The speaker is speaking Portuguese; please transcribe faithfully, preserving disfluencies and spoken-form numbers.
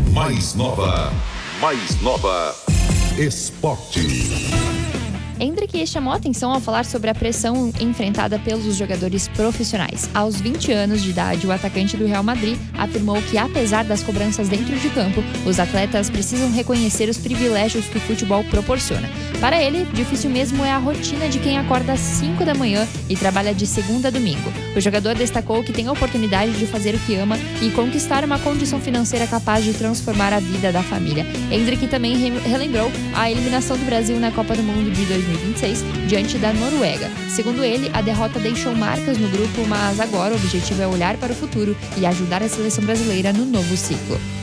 Mais nova. Mais nova. Esporte. Endrick chamou a atenção ao falar sobre a pressão enfrentada pelos jogadores profissionais. Aos vinte anos de idade, o atacante do Real Madrid afirmou que, apesar das cobranças dentro de campo, os atletas precisam reconhecer os privilégios que o futebol proporciona. Para ele, difícil mesmo é a rotina de quem acorda às cinco da manhã e trabalha de segunda a domingo. O jogador destacou que tem a oportunidade de fazer o que ama e conquistar uma condição financeira capaz de transformar a vida da família. Endrick também relembrou a eliminação do Brasil na Copa do Mundo de dois mil e vinte e seis diante da Noruega. Segundo ele, a derrota deixou marcas no grupo, mas agora o objetivo é olhar para o futuro e ajudar a seleção brasileira no novo ciclo.